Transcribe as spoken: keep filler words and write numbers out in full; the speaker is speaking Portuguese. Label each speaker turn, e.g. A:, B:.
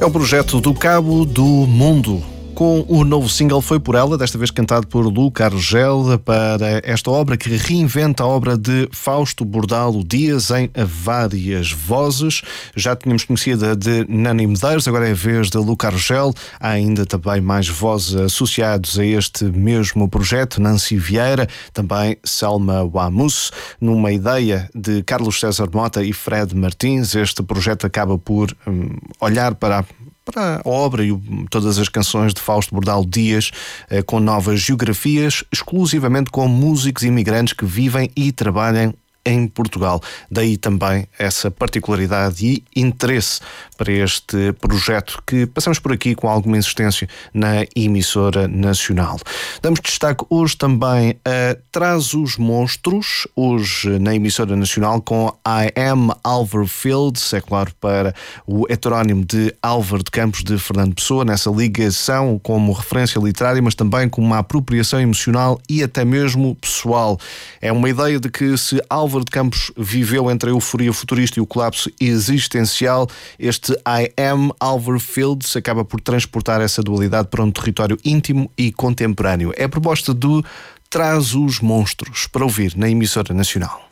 A: o projeto do Cabo do Mundo. Com o novo single Foi Por Ela, desta vez cantado por Luca Argel, para esta obra que reinventa a obra de Fausto Bordalo Dias em várias vozes. Já tínhamos conhecido a de Nani Medeiros, agora é a vez de Luca Argel. Há ainda também mais vozes associados a este mesmo projeto, Nancy Vieira, também Selma Wamus. Numa ideia de Carlos César Mota e Fred Martins, este projeto acaba por hum, olhar para a para a obra e todas as canções de Fausto Bordalo Dias eh, com novas geografias, exclusivamente com músicos imigrantes que vivem e trabalham em Portugal. Daí também essa particularidade e interesse para este projeto que passamos por aqui com alguma insistência na emissora nacional. Damos destaque hoje também a Traz os Monstros, hoje na emissora nacional com I Am Álvaro Fields, é claro, para o heterónimo de Álvaro de Campos de Fernando Pessoa, nessa ligação como referência literária, mas também como uma apropriação emocional e até mesmo pessoal. É uma ideia de que se Álvaro de Campos viveu entre a euforia futurista e o colapso existencial, este I Am Álvaro Fields acaba por transportar essa dualidade para um território íntimo e contemporâneo. É a proposta do Traz os Monstros, para ouvir na emissora nacional.